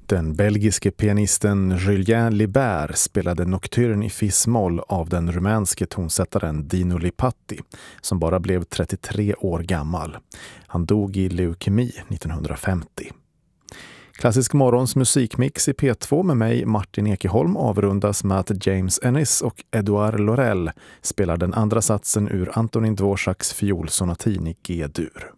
Den belgiske pianisten Julien Libert spelade Nocturne i fis-moll av den rumänske tonsättaren Dino Lipatti, som bara blev 33 år gammal. Han dog i leukemi 1950. Klassisk morgons musikmix i P2 med mig, Martin Ekeholm, avrundas med att James Ennis och Edouard Laurel spelar den andra satsen ur Antonin Dvoraks fiolsonatin i G-dur.